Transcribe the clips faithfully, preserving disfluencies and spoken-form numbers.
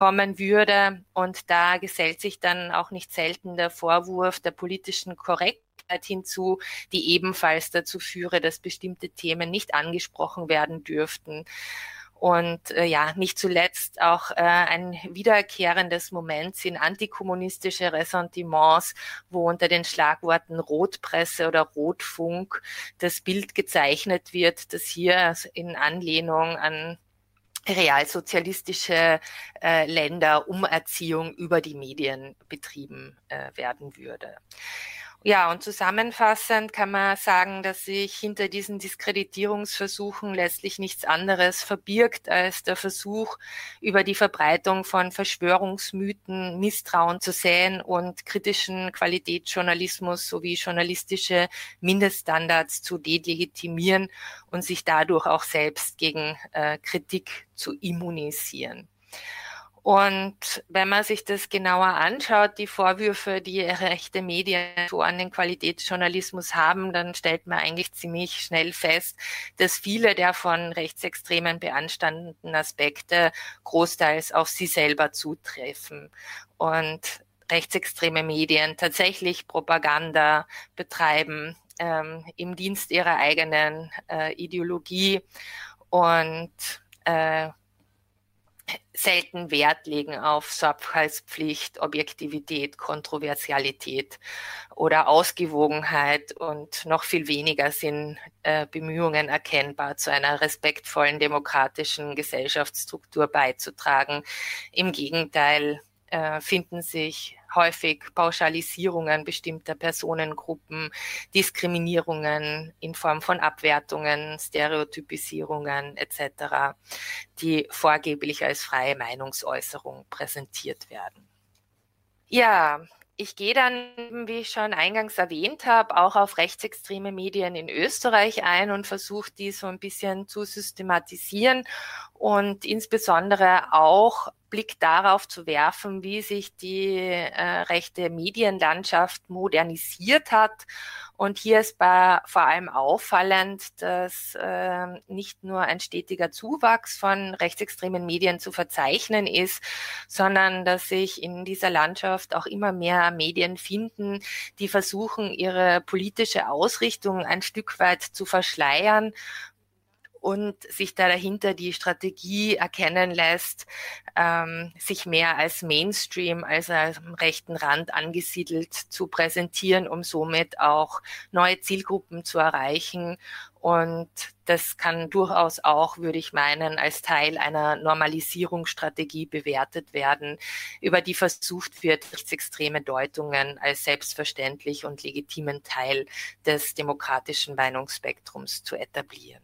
kommen würde. Und da gesellt sich dann auch nicht selten der Vorwurf der politischen Korrektheit hinzu, die ebenfalls dazu führe, dass bestimmte Themen nicht angesprochen werden dürften. Und äh, ja, nicht zuletzt auch äh, ein wiederkehrendes Moment sind antikommunistische Ressentiments, wo unter den Schlagworten Rotpresse oder Rotfunk das Bild gezeichnet wird, das hier in Anlehnung an realsozialistische äh, Länder Umerziehung über die Medien betrieben äh, werden würde. Ja, und zusammenfassend kann man sagen, dass sich hinter diesen Diskreditierungsversuchen letztlich nichts anderes verbirgt als der Versuch, über die Verbreitung von Verschwörungsmythen Misstrauen zu säen und kritischen Qualitätsjournalismus sowie journalistische Mindeststandards zu delegitimieren und sich dadurch auch selbst gegen äh, Kritik zu immunisieren. Und wenn man sich das genauer anschaut, die Vorwürfe, die rechte Medien so an den Qualitätsjournalismus haben, dann stellt man eigentlich ziemlich schnell fest, dass viele der von Rechtsextremen beanstandeten Aspekte großteils auf sie selber zutreffen und rechtsextreme Medien tatsächlich Propaganda betreiben ähm, im Dienst ihrer eigenen äh, Ideologie und äh, selten Wert legen auf Sorgfaltspflicht, Objektivität, Kontroversialität oder Ausgewogenheit und noch viel weniger sind äh, Bemühungen erkennbar, zu einer respektvollen demokratischen Gesellschaftsstruktur beizutragen. Im Gegenteil äh, finden sich häufig Pauschalisierungen bestimmter Personengruppen, Diskriminierungen in Form von Abwertungen, Stereotypisierungen et cetera, die vorgeblich als freie Meinungsäußerung präsentiert werden. Ja, ich gehe dann, wie ich schon eingangs erwähnt habe, auch auf rechtsextreme Medien in Österreich ein und versuche, die so ein bisschen zu systematisieren und insbesondere auch Blick darauf zu werfen, wie sich die äh, rechte Medienlandschaft modernisiert hat. Und hier ist bei, vor allem auffallend, dass äh, nicht nur ein stetiger Zuwachs von rechtsextremen Medien zu verzeichnen ist, sondern dass sich in dieser Landschaft auch immer mehr Medien finden, die versuchen, ihre politische Ausrichtung ein Stück weit zu verschleiern und sich da dahinter die Strategie erkennen lässt, ähm, sich mehr als Mainstream, als am rechten Rand angesiedelt zu präsentieren, um somit auch neue Zielgruppen zu erreichen. Und das kann durchaus auch, würde ich meinen, als Teil einer Normalisierungsstrategie bewertet werden, über die versucht wird, rechtsextreme Deutungen als selbstverständlich und legitimen Teil des demokratischen Meinungsspektrums zu etablieren.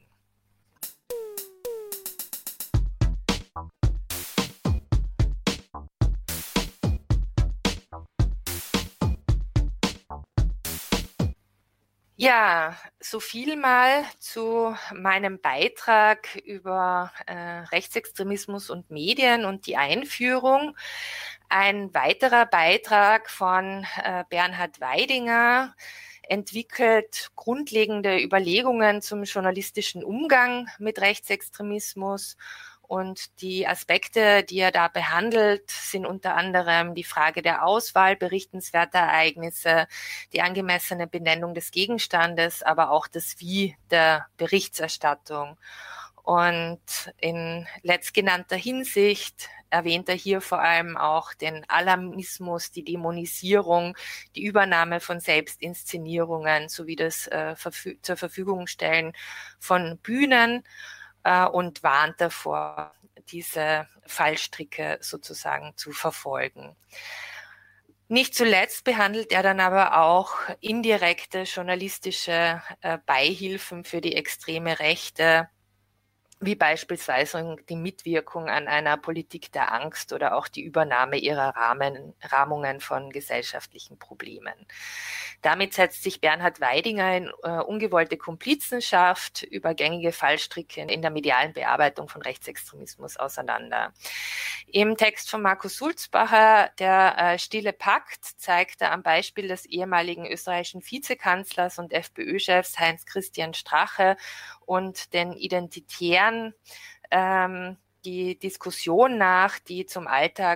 Ja, so viel mal zu meinem Beitrag über äh, Rechtsextremismus und Medien und die Einführung. Ein weiterer Beitrag von äh, Bernhard Weidinger entwickelt grundlegende Überlegungen zum journalistischen Umgang mit Rechtsextremismus. Und die Aspekte, die er da behandelt, sind unter anderem die Frage der Auswahl berichtenswerter Ereignisse, die angemessene Benennung des Gegenstandes, aber auch das Wie der Berichterstattung. Und in letztgenannter Hinsicht erwähnt er hier vor allem auch den Alarmismus, die Dämonisierung, die Übernahme von Selbstinszenierungen sowie das äh, verfü- zur Verfügung stellen von Bühnen und warnt davor, diese Fallstricke sozusagen zu verfolgen. Nicht zuletzt behandelt er dann aber auch indirekte journalistische Beihilfen für die extreme Rechte, wie beispielsweise die Mitwirkung an einer Politik der Angst oder auch die Übernahme ihrer Rahmen, Rahmungen von gesellschaftlichen Problemen. Damit setzt sich Bernhard Weidinger in äh, ungewollte Komplizenschaft über gängige Fallstricke in der medialen Bearbeitung von Rechtsextremismus auseinander. Im Text von Markus Sulzbacher, der äh, Stille Pakt, zeigt er am Beispiel des ehemaligen österreichischen Vizekanzlers und FPÖ-Chefs Heinz Christian Strache und den Identitären, ähm, die Diskussion nach, die zum Alltag